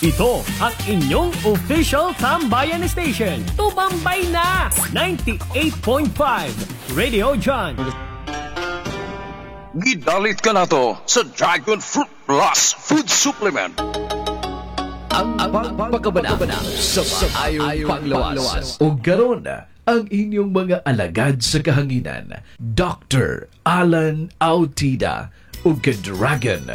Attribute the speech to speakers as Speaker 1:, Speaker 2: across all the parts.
Speaker 1: Ito ang inyong official tambayan station. Tumambay na! 98.5 Radio John.
Speaker 2: Gidalit ka na to sa Dragon Fruit Plus Food Supplement.
Speaker 3: Ang pagkabana sa maayong panglawas. O garon ang inyong mga alagad sa kahanginan. Dr. Alan Autida o Dragon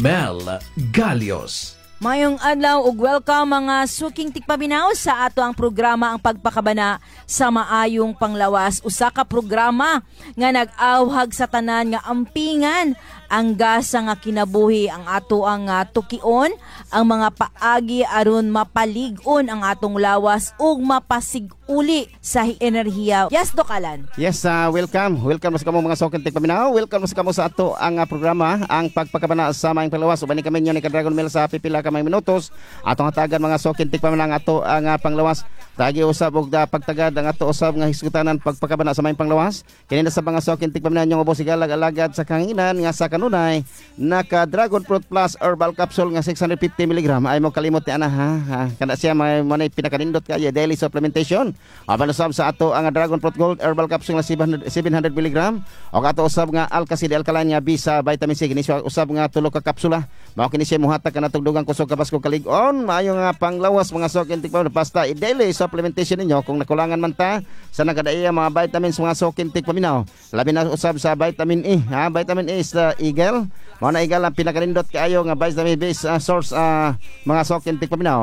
Speaker 3: Mel Galios.
Speaker 4: Mayong adlaw ug welcome mga suking tikpaminaw sa ato ang programa ang pagpakabana sa maayong panglawas. Usa ka programa nga nag-awhag sa tanan nga ampingan ang gasa nga kinabuhi ang ato ang tukion, ang mga paagi aron mapalig-on ang atong lawas ug mapasiguli sa enerhiya. Yes, Doc Alan.
Speaker 5: Yes, welcome. Welcome sa kamo mga suking tikpaminaw. Welcome sa kamo sa ato ang programa ang pagpakabana sa maayong panglawas. Ubani kami nyo ni Dragon Mel sa pipila may minutos atong hatagan mga sokin tikpa man ato ang panglawas tagi usab og pagtagad ang ato usab nga hisgutanan pagpakabana sa may panglawas kini na sa mga sokin tikpa man nyong ubos igalag alagad sa kanginan nga sa kanunay naka Dragon Fruit Plus Herbal Capsule nga 650 mg ay mo kalimot ni ana ha kana siya may pinakanindot kay daily supplementation aban usab sa ato ang Dragon Fruit Gold Herbal Capsule nga 700 mg og ato usab nga Alkacid Alkaline nga B sa vitamin C kini usab nga tulo ka kapsula mao kini siya muhatag kanatong dugang kusog kabasko kalig-on maayo nga panglawas mga sokin tikpa basta i-daily supplementation ninyo kung nakulangan man ta sa nagkadaiya mga vitamins mga sokin tikpa minaw labi na usab sa vitamin E ha vitamin E sa Eagle mao na Eagle ang pinakanindot kaayo nga vitamin based source mga sokin tikpa minaw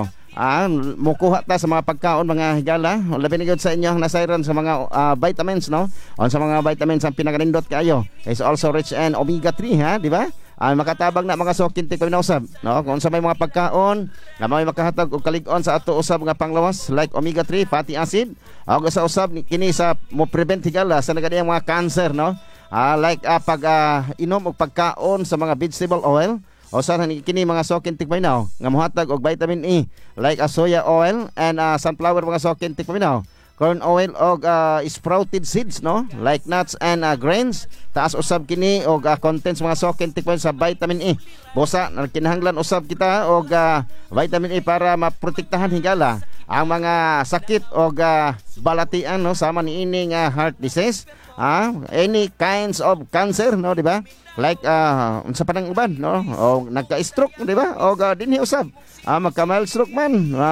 Speaker 5: mukuha ta sa mga pagkaon mga higala labi na gyud sa inyo nasayran sa mga vitamins no on sa mga vitamins ang pinakanindot kaayo is also rich in omega 3 ha di ba makatabang na mga sokin tikpa usab no kung sa may mga pagkaon nga may makahatag og kalig-on sa ato usab nga panglawas like omega 3 fatty acid og sa usab kini sa mo prevent higala sa nagadiyang mga cancer no like pag inom og pagkaon sa mga vegetable oil o sa kini mga sokin tikpaminaw nga mohatag og vitamin E like soya oil and sunflower mga sokin tikpaminaw corn oil og sprouted seeds no like nuts and grains taas usab kini og contents mga sokin tikpan sa vitamin E busa kinahanglan usab kita og vitamin E para maprotektahan higala ang mga sakit og balatian no sama niini nga heart disease any kinds of cancer no di ba like unsa pa nang uban no o nagka-stroke di ba o dinhi usab magka-mild stroke man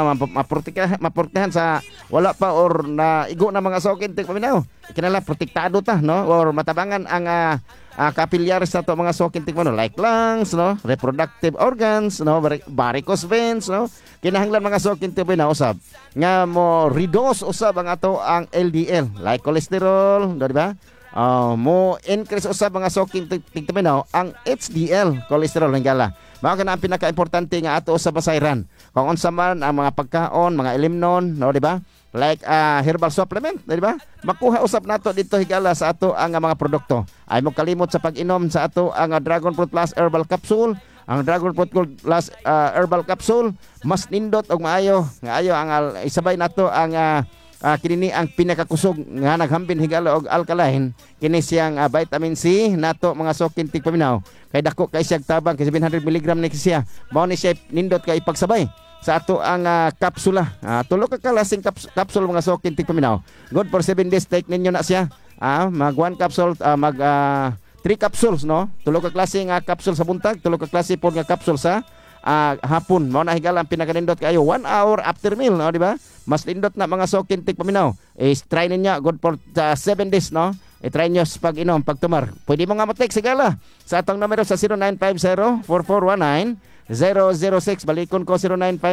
Speaker 5: maprotektahan sa wala pa or na igo na mga sokin tikpaminaw kinala protektado ta no or matabangan ang capillaries sa to mga sokin tikpaminaw like lungs no reproductive organs no varicose veins no kinahanglan mga sokin tikpaminaw usab nga mo reduce usab ang ato ang LDL like cholesterol di ba mo increase usab mga sokin tikpaminaw ang HDL cholesterol hingala mao kana ang pinaka-importante nga ato sa basayran kung unsa man ang mga pagkaon mga ilimnon no di ba like herbal supplement di ba makuha usab nato dito higala sa ato ang mga produkto ay mo kalimot sa pag-inom sa ato ang Dragon Fruit Plus Herbal Capsule ang Dragon Fruit Gold Plus Herbal Capsule mas nindot og maayo nga ayo ang isabay nato ang kini ang pinakakusog nga naghambin higala og alkaline kini siyang vitamin C nato mga sokin tikpaminaw kay dako kay siyang tabang kay 700 mg ni siya mao ni siya nindot kay ipagsabay sa ato ang kapsula tulo ka kalasing kapsul mga sokin tikpaminaw good for 7 days take ninyo na siya mag 1 capsule mag 3 capsules no tulo ka klase nga capsule sa buntag tulo ka klase pod nga capsule sa hapon mao na higala ang pinakanindot kayo 1 hour after meal no di ba mas lindot na mga sokin tikpaminaw try ninyo good for 7 days no try nyo sa pag-inom pagtumar pwede mo nga ma-text sigala sa atong numero sa 0950-4419-006 balikon ko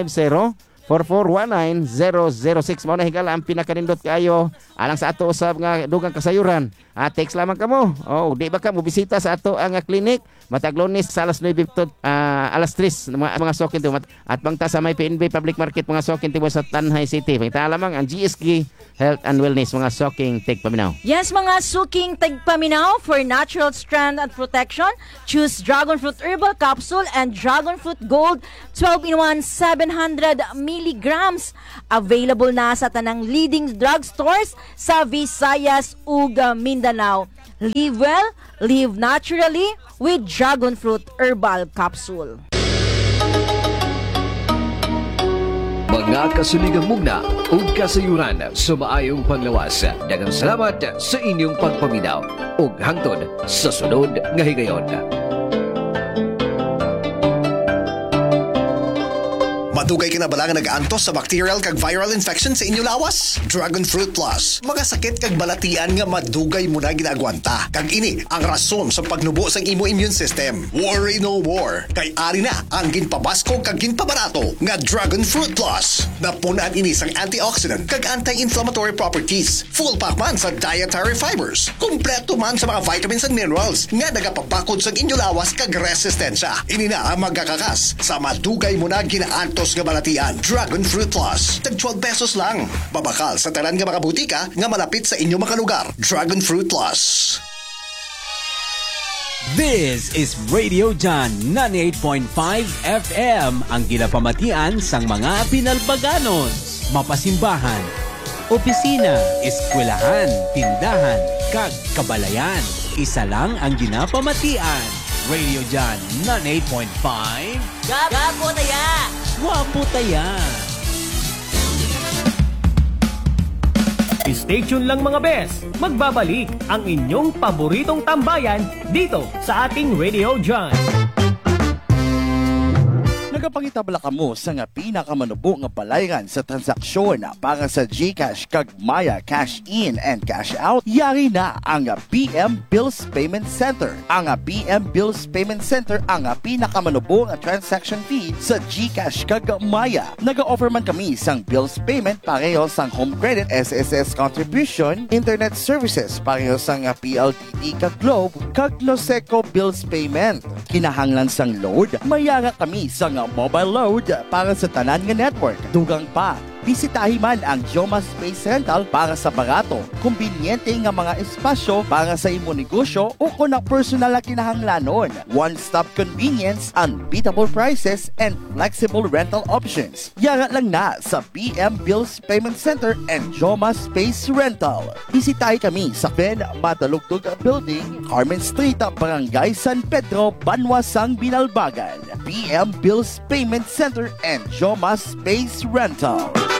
Speaker 5: 0950-4419-006 mao na higala ang pinakanindot kayo alang sa ato usab nga dugang kasayuran text lamang kamo di ba ka mo bisita sa ato ang clinic matag Lunes sa alas 9 to alas 3 mga sokin at bangta sa may PNB Public Market mga sokin tibo sa Tanhay City pangita lamang ang GSK Health and Wellness mga soking tigpaminaw.
Speaker 4: Yes mga suking tigpaminaw for natural strength and protection choose Dragon Fruit Herbal Capsule and Dragon Fruit Gold 12-in-1 700 milligrams available na sa tanang leading drugstores sa Visayas ug Mindanao. Live well, live naturally with Dragon Fruit Herbal Capsule.
Speaker 3: nga kasuligang mugna ug kasayuran sa maayong panglawas. Daghang salamat sa inyong pagpaminaw ug hangtod sa sunod nga higayon.
Speaker 6: Madugay kinabalangan nag-antos sa bacterial kag viral infection sa inyo lawas? Dragon Fruit Plus. Mga sakit kag balatian nga madugay mo na ginagwanta. Kag ini ang rason sa pagnubo sang imo immune system. Worry no more. Kay ari na ang ginpabasko kag ginpabarato nga Dragon Fruit Plus. Napunan ini sang antioxidant kag anti-inflammatory properties. Full pack man sa dietary fibers. Kompleto man sa mga vitamins and minerals nga nagapapakod sa inyo lawas kag resistensya. Ini na ang magkakakas sa madugay mo na ginaantos nga balatian. Dragon Fruit Plus. Tag 12 pesos lang. Babakal sa tanan nga mga butika nga malapit sa inyo mga lugar. Dragon Fruit Plus.
Speaker 7: This is Radio John 98.5 FM, ang ginapamatian sang mga pinalbaganos, mapasimbahan, opisina, eskwelahan, tindahan, kag kabalayan. Isa lang ang ginapamatian. Radio John 98.5.
Speaker 4: Gago na ya!
Speaker 7: Wapo taya!
Speaker 1: Stay tuned lang mga bes. Magbabalik ang inyong paboritong tambayan dito sa ating Radio John.
Speaker 8: Nagapangitabla kamo sa nga pinakamanubo nga balayran sa transaksyon para sa GCash kag Maya Cash In and Cash Out. Yari na ang BM Bills Payment Center. Ang BM Bills Payment Center ang pinakamanubo nga transaction fee sa GCash kag Maya. Naga-offer man kami sang bills payment pareho sang home credit, SSS contribution, internet services pareho sang PLDT kag Globe kag Loseco bills payment. Kinahanglan sang load, mayara kami sang mobile load para sa tanan nga network. Dugang pa, bisitahin man ang Joma Space Rental para sa barato, kumbinyente nga mga espasyo para sa imo negosyo o kung ang personal na kinahanglanon. One-stop convenience, unbeatable prices, and flexible rental options. Yara lang na sa BM Bills Payment Center and Joma Space Rental. Bisitahin kami sa Ben Matalugtog Building, Carmen Street, Barangay San Pedro, Banwasang, Binalbagan. BM Bills Payment Center and Joma Space Rental.